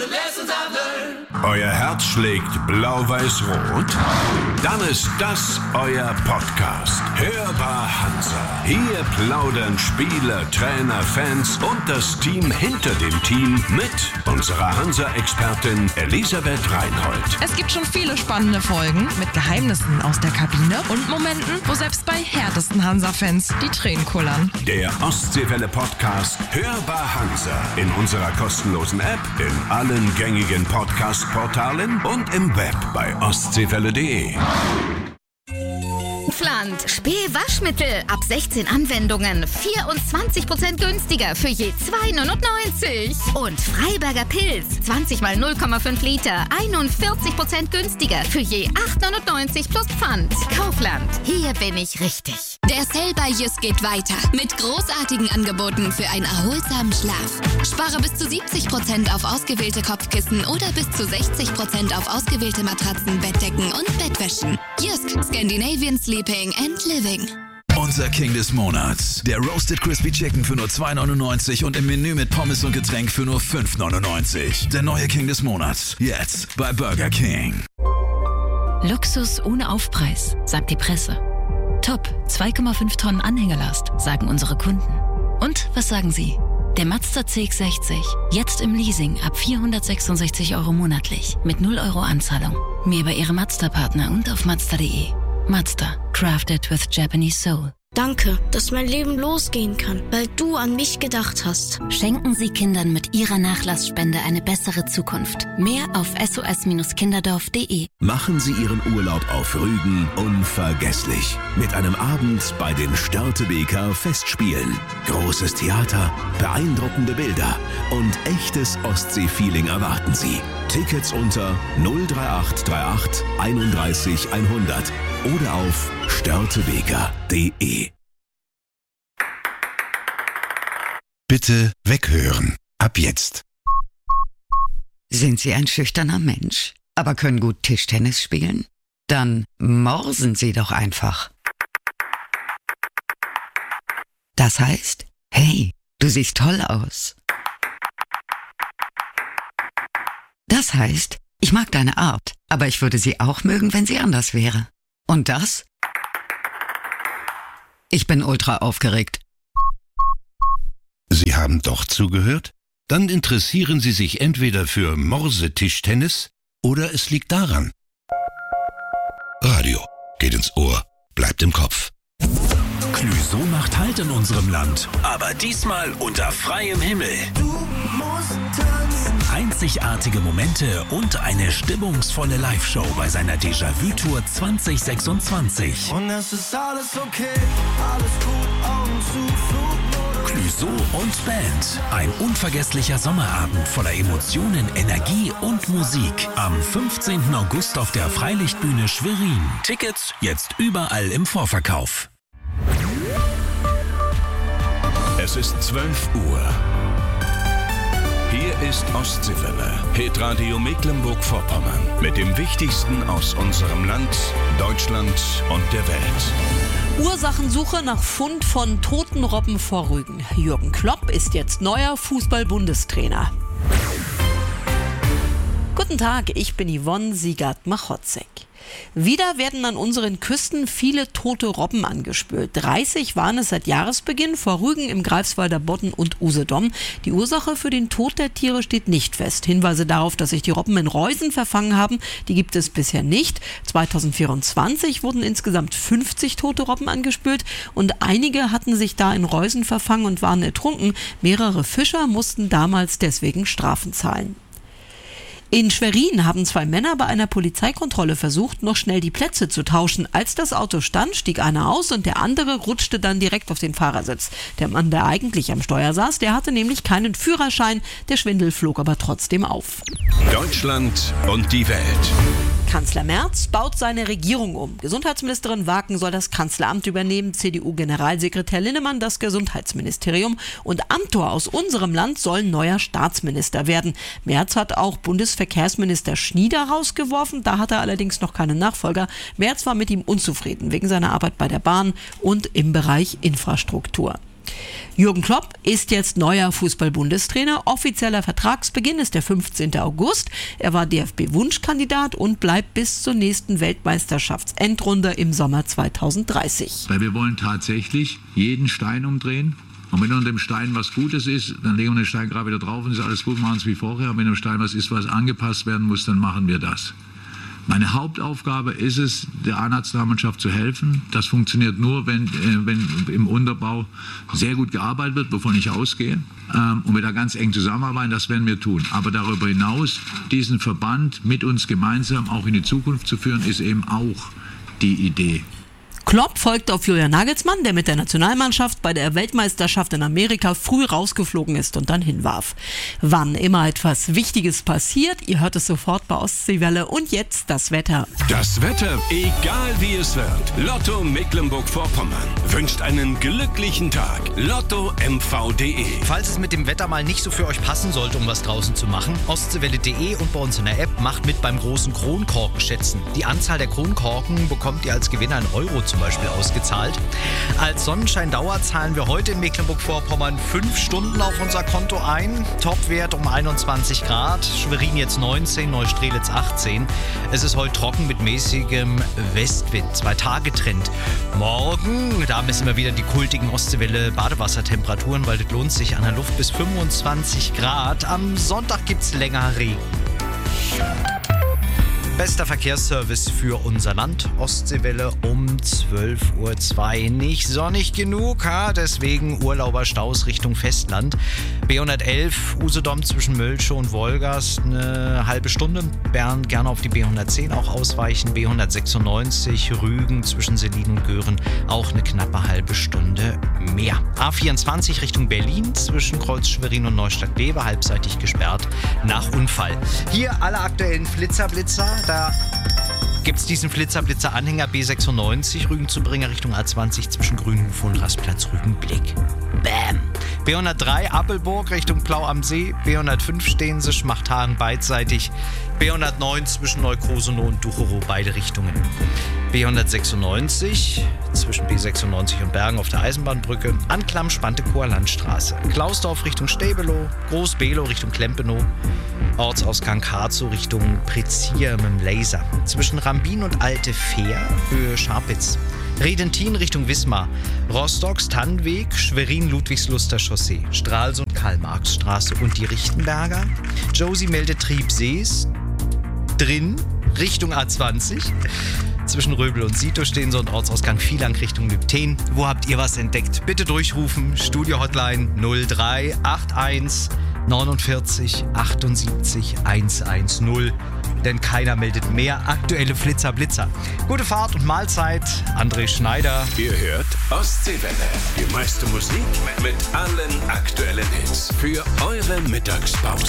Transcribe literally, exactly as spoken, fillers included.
Euer Herz schlägt blau-weiß-rot? Dann ist das euer Podcast. Hörbar Hansa. Hier plaudern Spieler, Trainer, Fans und das Team hinter dem Team mit unserer Hansa-Expertin Elisabeth Reinhold. Es gibt schon viele spannende Folgen mit Geheimnissen aus der Kabine und Momenten, wo selbst bei härtesten Hansa-Fans die Tränen kullern. Der Ostseewelle-Podcast Hörbar Hansa in unserer kostenlosen App, in allen gängigen Podcast-Portalen und im Web bei ostseewelle punkt de. Kaufland. Spee-Waschmittel. Ab sechzehn Anwendungen. vierundzwanzig Prozent günstiger für je zwei neunundneunzig. Und Freiberger Pilz. zwanzig mal null Komma fünf Liter. einundvierzig Prozent günstiger für je acht neunundneunzig plus Pfand. Kaufland. Hier bin ich richtig. Der Sale bei Jysk geht weiter. Mit großartigen Angeboten für einen erholsamen Schlaf. Spare bis zu siebzig Prozent auf ausgewählte Kopfkissen oder bis zu sechzig Prozent auf ausgewählte Matratzen, Bettdecken und Bettwäschen. Jysk. Scandinavian Sleeping and Living. Unser King des Monats. Der Roasted Crispy Chicken für nur zwei neunundneunzig und im Menü mit Pommes und Getränk für nur fünf neunundneunzig. Der neue King des Monats. Jetzt bei Burger King. Luxus ohne Aufpreis, sagt die Presse. Top, zwei Komma fünf Tonnen Anhängerlast, sagen unsere Kunden. Und was sagen Sie? Der Mazda C X sechzig, jetzt im Leasing ab vierhundertsechsundsechzig Euro monatlich, mit null Euro Anzahlung. Mehr bei Ihrem Mazda-Partner und auf mazda punkt de. Mazda, crafted with Japanese soul. Danke, dass mein Leben losgehen kann, weil du an mich gedacht hast. Schenken Sie Kindern mit Ihrer Nachlassspende eine bessere Zukunft. Mehr auf s o s kinderdorf punkt de. Machen Sie Ihren Urlaub auf Rügen unvergesslich. Mit einem Abend bei den Störtebeker Festspielen. Großes Theater, beeindruckende Bilder und echtes Ostsee-Feeling erwarten Sie. Tickets unter null drei acht drei acht einunddreißig hundert oder auf störtebeker punkt de. Bitte weghören. Ab jetzt. Sind Sie ein schüchterner Mensch, aber können gut Tischtennis spielen? Dann morsen Sie doch einfach. Das heißt, hey, du siehst toll aus. Das heißt, ich mag deine Art, aber ich würde sie auch mögen, wenn sie anders wäre. Und das? Ich bin ultra aufgeregt. Sie haben doch zugehört? Dann interessieren Sie sich entweder für Morsetischtennis oder es liegt daran. Radio geht ins Ohr, bleibt im Kopf. Clüso macht Halt in unserem Land, aber diesmal unter freiem Himmel. Du musst tanzen. Einzigartige Momente und eine stimmungsvolle Live-Show bei seiner Déjà-vu-Tour zwanzig sechsundzwanzig. Und es ist alles okay, alles gut, Augen zu, Flugmodus. Clüso und Band. Ein unvergesslicher Sommerabend voller Emotionen, Energie und Musik. Am fünfzehnten August auf der Freilichtbühne Schwerin. Tickets jetzt überall im Vorverkauf. Es ist zwölf Uhr. Hier ist Ostseewelle, Hitradio Mecklenburg-Vorpommern. Mit dem Wichtigsten aus unserem Land, Deutschland und der Welt. Ursachensuche nach Fund von toten Robben vor Rügen. Jürgen Klopp ist jetzt neuer Fußball-Bundestrainer. Guten Tag, ich bin Yvonne Siegert-Machotzek. Wieder werden an unseren Küsten viele tote Robben angespült. dreißig waren es seit Jahresbeginn vor Rügen im Greifswalder Bodden und Usedom. Die Ursache für den Tod der Tiere steht nicht fest. Hinweise darauf, dass sich die Robben in Reusen verfangen haben, die gibt es bisher nicht. zweitausendvierundzwanzig wurden insgesamt fünfzig tote Robben angespült und einige hatten sich da in Reusen verfangen und waren ertrunken. Mehrere Fischer mussten damals deswegen Strafen zahlen. In Schwerin haben zwei Männer bei einer Polizeikontrolle versucht, noch schnell die Plätze zu tauschen. Als das Auto stand, stieg einer aus und der andere rutschte dann direkt auf den Fahrersitz. Der Mann, der eigentlich am Steuer saß, der hatte nämlich keinen Führerschein. Der Schwindel flog aber trotzdem auf. Deutschland und die Welt. Kanzler Merz baut seine Regierung um. Gesundheitsministerin Waken soll das Kanzleramt übernehmen, C D U-Generalsekretär Linnemann das Gesundheitsministerium und Amthor aus unserem Land soll neuer Staatsminister werden. Merz hat auch Bundesverkehrsminister Schnieder rausgeworfen, da hat er allerdings noch keinen Nachfolger. Merz war mit ihm unzufrieden wegen seiner Arbeit bei der Bahn und im Bereich Infrastruktur. Jürgen Klopp ist jetzt neuer Fußball-Bundestrainer. Offizieller Vertragsbeginn ist der fünfzehnten August. Er war D F B-Wunschkandidat und bleibt bis zur nächsten Weltmeisterschaftsendrunde im Sommer zweitausenddreißig. Weil wir wollen tatsächlich jeden Stein umdrehen. Und wenn unter dem Stein was Gutes ist, dann legen wir den Stein gerade wieder drauf und ist alles gut, machen es wie vorher. Und wenn im Stein was ist, was angepasst werden muss, dann machen wir das. Meine Hauptaufgabe ist es, der A-Nationalmannschaft zu helfen. Das funktioniert nur, wenn, äh, wenn im Unterbau sehr gut gearbeitet wird, wovon ich ausgehe. Ähm, und wir da ganz eng zusammenarbeiten, das werden wir tun. Aber darüber hinaus, diesen Verband mit uns gemeinsam auch in die Zukunft zu führen, ist eben auch die Idee. Klopp folgt auf Julian Nagelsmann, der mit der Nationalmannschaft bei der Weltmeisterschaft in Amerika früh rausgeflogen ist und dann hinwarf. Wann immer etwas Wichtiges passiert, ihr hört es sofort bei Ostseewelle. Und jetzt das Wetter. Das Wetter, egal wie es wird. Lotto Mecklenburg-Vorpommern wünscht einen glücklichen Tag. Lotto M V punkt de. Falls es mit dem Wetter mal nicht so für euch passen sollte, um was draußen zu machen, ostseewelle punkt de und bei uns in der App macht mit beim großen Kronkorkenschätzen. Die Anzahl der Kronkorken bekommt ihr als Gewinner einen Euro zum Beispiel ausgezahlt. Als Sonnenscheindauer zahlen wir heute in Mecklenburg-Vorpommern fünf Stunden auf unser Konto ein. Topwert um einundzwanzig Grad. Schwerin jetzt neunzehn, Neustrelitz achtzehn. Es ist heute trocken mit mäßigem Westwind. Zwei Tage Trend. Morgen, da messen wir wieder die kultigen Ostseewelle Badewassertemperaturen, weil das lohnt sich an der Luft bis fünfundzwanzig Grad. Am Sonntag gibt's länger Regen. Bester Verkehrsservice für unser Land. Ostseewelle um zwölf Uhr zwei. Nicht sonnig genug, ha? Deswegen Urlauberstaus Richtung Festland. B hundertelf Usedom zwischen Mölsche und Wolgast eine halbe Stunde. Bern gerne auf die B hundertzehn auch ausweichen. B hundertsechsundneunzig Rügen zwischen Selin und Göhren auch eine knappe halbe Stunde mehr. A vierundzwanzig Richtung Berlin zwischen Kreuz Schwerin und Neustadt-Glewe halbseitig gesperrt nach Unfall. Hier alle aktuellen Flitzerblitzer. Da gibt es diesen Flitzerblitzer-Anhänger B sechsundneunzig Rügen-Zubringer Richtung A zwanzig zwischen Grünhof und Rastplatz Rügenblick. Bam! B hundertdrei Appelburg Richtung Plau am See. B hundertfünf Steense Schmachthagen beidseitig. B hundertneun zwischen Neukrosenow und Ducherow beide Richtungen. B hundertsechsundneunzig zwischen B sechsundneunzig und Bergen auf der Eisenbahnbrücke. Anklam Spantekower Landstraße. Klausdorf Richtung Stäbelow. Groß-Below Richtung Klempenow. Ortsausgang Karzow Richtung Prezier mit dem Laser. Zwischen Rambin und Alte Fähr, Höhe Scharpitz. Redentin Richtung Wismar. Rostocks Tannweg, Schwerin Ludwigsluster Chaussee. Stralsund Karl-Marx-Straße und die Richtenberger. Josie meldet Triebsees. Drin Richtung A zwanzig. Zwischen Röbel und Sito stehen so und Ortsausgang Vielang Richtung Lübten. Wo habt ihr was entdeckt? Bitte durchrufen. Studio-Hotline null drei acht eins neunundvierzig achtundsiebzig hundertzehn. Denn keiner meldet mehr aktuelle Flitzer-Blitzer. Gute Fahrt und Mahlzeit. André Schneider. Ihr hört Ostseewelle. Die meiste Musik mit allen aktuellen Hits für eure Mittagspause.